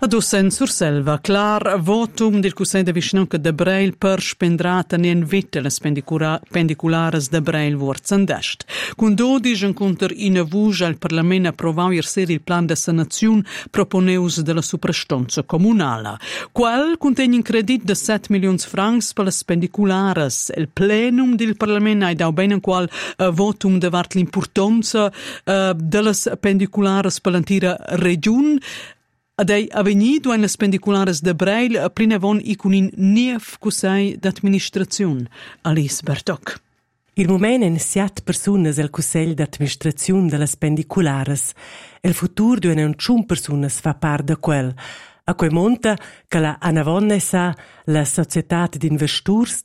Adussen Surselva, clar votum del Cussei de Vischnunca de Breil per spendrata nien vitte les pendiculares de Breil vurzandest. Cun 12 encontr in avuja il Parlament approvau ieri il plan de sanaziun proponeus de la suprastonza comunala. Qual contegna in credit de 7 milions francs per les pendiculares. Il plenum del Parlament ha dau bene qual votum davart l'importanza de les pendiculares per l'antira region. Adei avvenido en les pendiculares de Breil plinevon icunin nief cussei d'administraziun. Alice Bertoc. Il moment en 7 personas al Cussegl d'administraziun de las pendiculares. El futur d'una 1 personas fa part de quel. A quei monta che la Anavonna sa la società d'investors